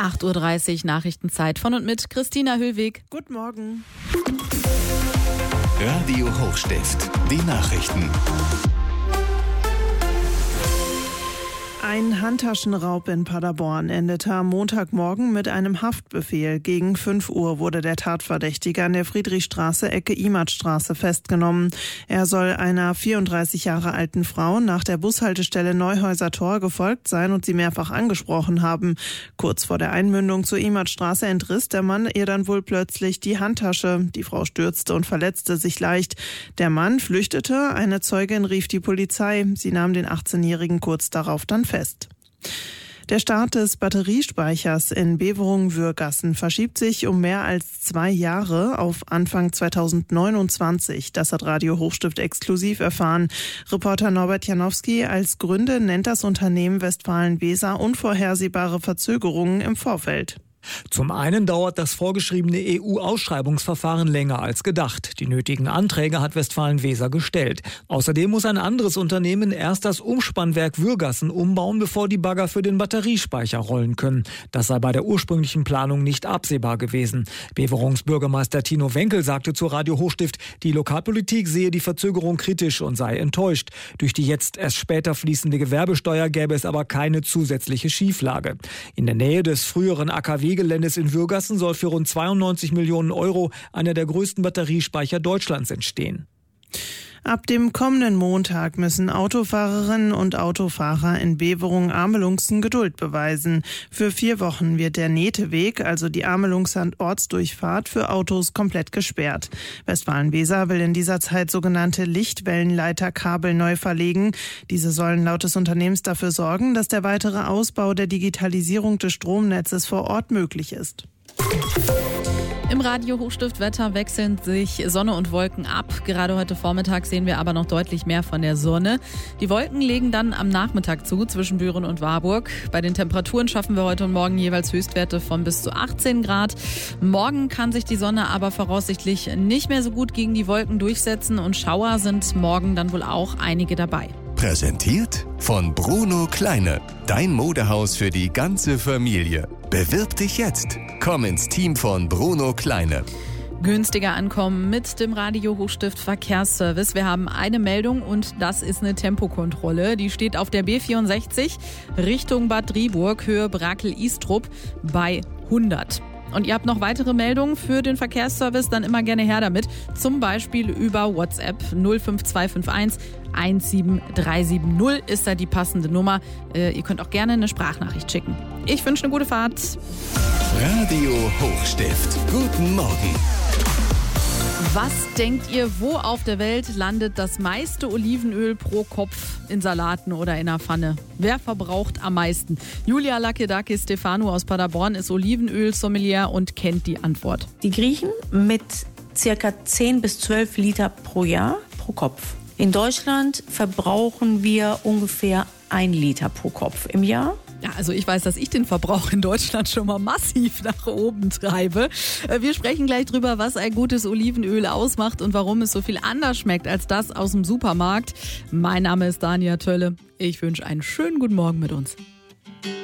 8:30 Uhr Nachrichtenzeit von und mit Christina Höllweg. Guten Morgen. Radio Hochstift, die Nachrichten. Ein Handtaschenraub in Paderborn endete am Montagmorgen mit einem Haftbefehl. Gegen 5 Uhr wurde der Tatverdächtige an der Friedrichstraße Ecke Imatstraße festgenommen. Er soll einer 34 Jahre alten Frau nach der Bushaltestelle Neuhäuser Tor gefolgt sein und sie mehrfach angesprochen haben. Kurz vor der Einmündung zur Imatstraße entriss der Mann ihr dann wohl plötzlich die Handtasche. Die Frau stürzte und verletzte sich leicht. Der Mann flüchtete, eine Zeugin rief die Polizei. Sie nahm den 18-Jährigen kurz darauf dann fest. Der Start des Batteriespeichers in Beverungen-Würgassen verschiebt sich um mehr als 2 Jahre auf Anfang 2029. Das hat Radio Hochstift exklusiv erfahren. Reporter Norbert Janowski als Gründe nennt das Unternehmen Westfalen-Weser unvorhersehbare Verzögerungen im Vorfeld. Zum einen dauert das vorgeschriebene EU-Ausschreibungsverfahren länger als gedacht. Die nötigen Anträge hat Westfalen-Weser gestellt. Außerdem muss ein anderes Unternehmen erst das Umspannwerk Würgassen umbauen, bevor die Bagger für den Batteriespeicher rollen können. Das sei bei der ursprünglichen Planung nicht absehbar gewesen. Beverungsbürgermeister Tino Wenkel sagte zu Radio Hochstift, die Lokalpolitik sehe die Verzögerung kritisch und sei enttäuscht. Durch die jetzt erst später fließende Gewerbesteuer gäbe es aber keine zusätzliche Schieflage. In der Nähe des früheren AKW-Geländes in Würgassen soll für rund 92 Millionen Euro einer der größten Batteriespeicher Deutschlands entstehen. Ab dem kommenden Montag müssen Autofahrerinnen und Autofahrer in Beverungen-Amelungsen Geduld beweisen. Für 4 Wochen wird der Neteweg, also die Amelungser Ortsdurchfahrt, für Autos komplett gesperrt. Westfalen-Weser will in dieser Zeit sogenannte Lichtwellenleiterkabel neu verlegen. Diese sollen laut des Unternehmens dafür sorgen, dass der weitere Ausbau der Digitalisierung des Stromnetzes vor Ort möglich ist. Im Radio Hochstift Wetter wechseln sich Sonne und Wolken ab. Gerade heute Vormittag sehen wir aber noch deutlich mehr von der Sonne. Die Wolken legen dann am Nachmittag zu zwischen Büren und Warburg. Bei den Temperaturen schaffen wir heute und morgen jeweils Höchstwerte von bis zu 18 Grad. Morgen kann sich die Sonne aber voraussichtlich nicht mehr so gut gegen die Wolken durchsetzen und Schauer sind morgen dann wohl auch einige dabei. Präsentiert von Bruno Kleine, dein Modehaus für die ganze Familie. Bewirb dich jetzt. Komm ins Team von Bruno Kleine. Günstiger ankommen mit dem Radio Hochstift Verkehrsservice. Wir haben eine Meldung und das ist eine Tempokontrolle. Die steht auf der B64 Richtung Bad Driburg, Höhe Brakel-Istrup bei 100. Und ihr habt noch weitere Meldungen für den Verkehrsservice, dann immer gerne her damit. Zum Beispiel über WhatsApp 05251 17370 ist da die passende Nummer. Ihr könnt auch gerne eine Sprachnachricht schicken. Ich wünsche eine gute Fahrt. Radio Hochstift. Guten Morgen. Was denkt ihr, wo auf der Welt landet das meiste Olivenöl pro Kopf in Salaten oder in einer Pfanne? Wer verbraucht am meisten? Julia Lakedakis-Stefano aus Paderborn ist Olivenöl-Sommelier und kennt die Antwort. Die Griechen mit ca. 10 bis 12 Liter pro Jahr pro Kopf. In Deutschland verbrauchen wir ungefähr 1 Liter pro Kopf im Jahr. Ja, also ich weiß, dass ich den Verbrauch in Deutschland schon mal massiv nach oben treibe. Wir sprechen gleich drüber, was ein gutes Olivenöl ausmacht und warum es so viel anders schmeckt als das aus dem Supermarkt. Mein Name ist Dania Tölle. Ich wünsche einen schönen guten Morgen mit uns.